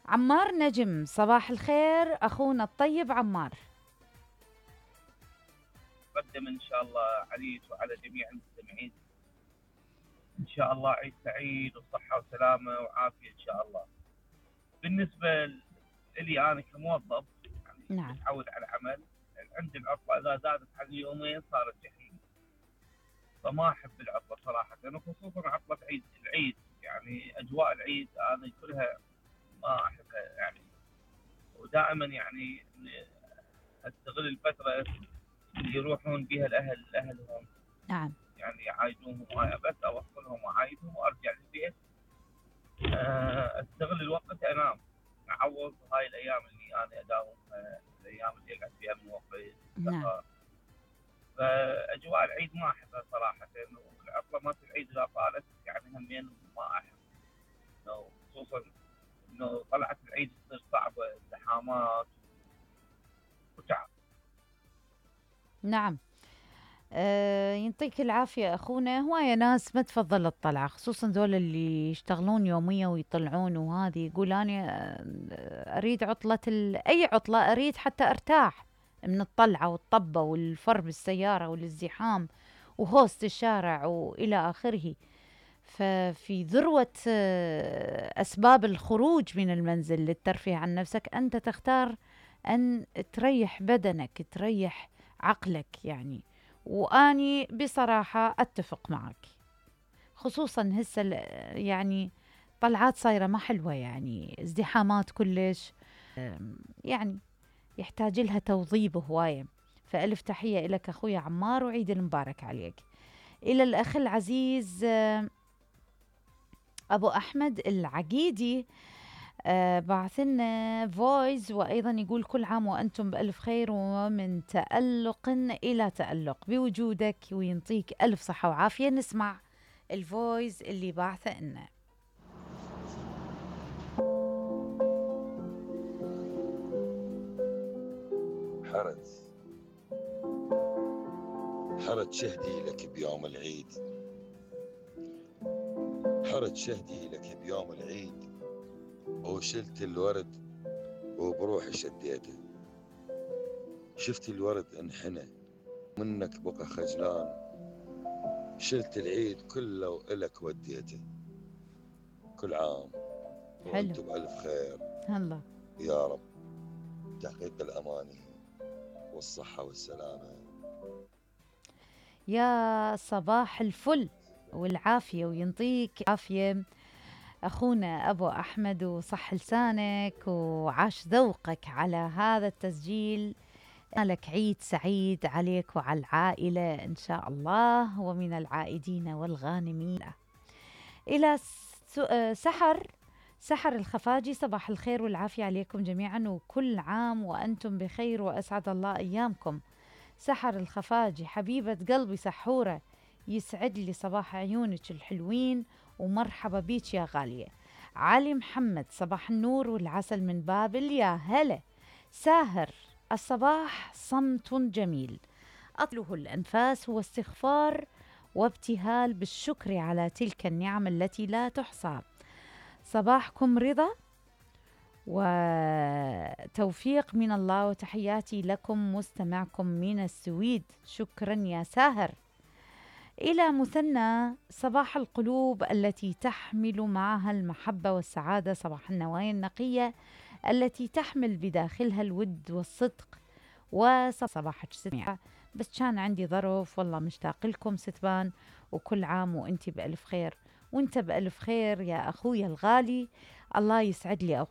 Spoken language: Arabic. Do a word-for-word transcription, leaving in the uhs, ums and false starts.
عمار نجم، صباح الخير أخونا الطيب عمار. قدم ان شاء الله عليك وعلى جميع المستمعين. ان شاء الله عيد سعيد وصحه وسلامه وعافيه ان شاء الله. بالنسبه لي انا كموظف يعني نعم. متعود على العمل، عندي العطله اذا زادت عن يومين صارت جحيم. فما احب العطله صراحه، وخصوصا عطله عيد العيد. يعني اجواء العيد انا كلها ما احبها يعني. ودائما يعني استغل الفتره اللي يروحون بها الاهل لاهلهم، نعم. يعني يعايدوهم معايا، بس اوصلهم واعايدهم وارجع للبيت. آه، استغل الوقت انام، اعوض هاي الايام اللي انا اداوم، آه، الايام اللي اقعد فيها من وقت نعم. سهر. فاجواء العيد ما احبها صراحه، والعطله ما في العيد اذا طالت يعني همين ما احب. إنه خصوصا انه طلعت العيد تصير صعبه، ازدحامات وتعب. نعم. أه يعطيك العافية أخونا. هواية ناس ما تفضل الطلعة، خصوصا ذول اللي يشتغلون يومية ويطلعون، وهذه يقول أنا آه، أريد عطلة ال... أي عطلة أريد حتى أرتاح من الطلعة والطبة والفر بالسيارة والازدحام وهوست الشارع وإلى آخره. ففي ذروة آه، أسباب الخروج من المنزل للترفيه عن نفسك، أنت تختار أن تريح بدنك، تريح عقلك يعني. وأني بصراحة أتفق معك، خصوصا هسه ال- يعني طلعات صايرة ما حلوة، يعني ازدحامات كلش. أم، يعني يحتاج لها توظيب هواية. فألف تحية لك أخويا عمار، وعيد المبارك عليك. إلى الأخ العزيز أبو أحمد العقيدي، آه بعث لنا فويس، وأيضا يقول كل عام وأنتم بألف خير ومن تألق إلى تألق بوجودك، وينطيك ألف صحة وعافية. نسمع الفويس اللي بعثه لنا. حرد حرد شهدي لك بيوم العيد، حرد شهدي لك بيوم العيد، وشلت الورد وبروحي شديته، شفت الورد انحنى منك بقى خجلان، شلت العيد كله وإلك وديته. كل عام حلو. وانتم بألف خير الله. يا رب، تحقيق الأماني والصحة والسلامة. يا صباح الفل والعافية، وينطيك عافية أخونا أبو أحمد، وصح لسانك وعاش ذوقك على هذا التسجيل. لك عيد سعيد عليك وعلى العائلة إن شاء الله، ومن العائدين والغانمين. إلى س- آه، سحر سحر الخفاجي، صباح الخير والعافية عليكم جميعا، وكل عام وأنتم بخير وأسعد الله أيامكم. سحر الخفاجي حبيبة قلبي سحورة، يسعد لي صباح عيونك الحلوين، ومرحبا بيك يا غالية. علي محمد، صباح النور والعسل من بابل، يا هلا. ساهر الصباح صمت جميل، أطله الأنفاس هو استغفار وابتهال بالشكر على تلك النعم التي لا تحصى. صباحكم رضا وتوفيق من الله، وتحياتي لكم مستمعكم من السويد. شكرا يا ساهر. إلى مثنى، صباح القلوب التي تحمل معها المحبة والسعادة، صباح النوايا النقية التي تحمل بداخلها الود والصدق. وصباحك ستمية. بس كان عندي ظرف، والله مشتاق لكم ستبان، وكل عام وانت بألف خير، وانت بألف خير يا أخوي الغالي. الله يسعد لي